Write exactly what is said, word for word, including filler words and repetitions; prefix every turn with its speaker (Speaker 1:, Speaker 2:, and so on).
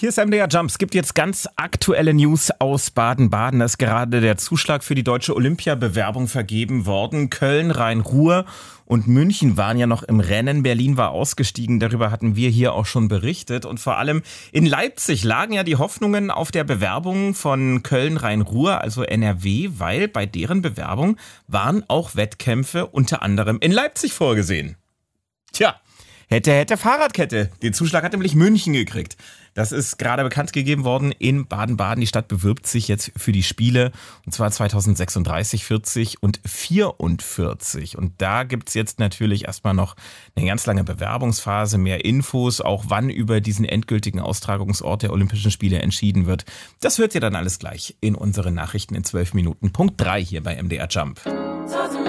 Speaker 1: Hier ist M D R Jump. Es gibt jetzt ganz aktuelle News aus Baden-Baden. Da ist gerade der Zuschlag für die deutsche Olympiabewerbung vergeben worden. Köln, Rhein-Ruhr und München waren ja noch im Rennen. Berlin war ausgestiegen. Darüber hatten wir hier auch schon berichtet. Und vor allem in Leipzig lagen ja die Hoffnungen auf der Bewerbung von Köln, Rhein-Ruhr, also N R W, weil bei deren Bewerbung waren auch Wettkämpfe unter anderem in Leipzig vorgesehen. Tja. Hätte, hätte Fahrradkette. Den Zuschlag hat nämlich München gekriegt. Das ist gerade bekannt gegeben worden in Baden-Baden. Die Stadt bewirbt sich jetzt für die Spiele, und zwar zweitausendsechsunddreißig, vierzig und vierundvierzig. Und da gibt's jetzt natürlich erstmal noch eine ganz lange Bewerbungsphase, mehr Infos, auch wann über diesen endgültigen Austragungsort der Olympischen Spiele entschieden wird. Das hört ihr dann alles gleich in unseren Nachrichten in zwölf Minuten. Punkt drei hier bei M D R Jump.